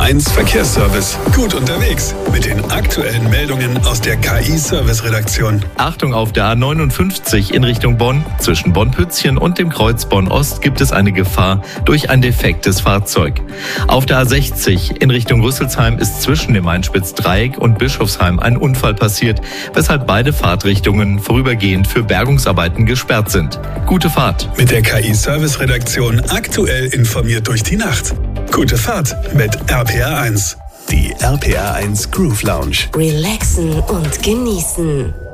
RPR1 Verkehrsservice. Gut unterwegs mit den aktuellen Meldungen aus der KI-Service-Redaktion. Achtung, auf der A59 in Richtung Bonn. Zwischen Bonn-Pützchen und dem Kreuz Bonn-Ost gibt es eine Gefahr durch ein defektes Fahrzeug. Auf der A60 in Richtung Rüsselsheim ist zwischen dem Einspitzdreieck und Bischofsheim ein Unfall passiert, weshalb beide Fahrtrichtungen vorübergehend für Bergungsarbeiten gesperrt sind. Gute Fahrt. Mit der KI-Service-Redaktion aktuell informiert durch die Nacht. Gute Fahrt mit RPR1. Die RPR1 Groove Lounge. Relaxen und genießen.